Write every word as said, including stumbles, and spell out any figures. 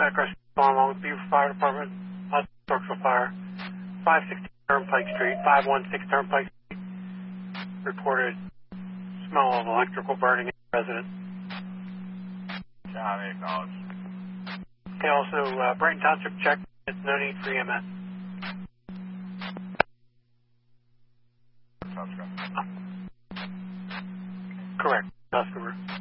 Medic Rescue going along with Beaver Fire Department, Austin Structural Fire, five sixty Turnpike Street, five one six Turnpike Street. Reported smell of electrical burning in the residence. Johnny, acknowledged. Okay, also, uh, Brighton Township check. It's no need for E M S. Sounds good. Correct, customer.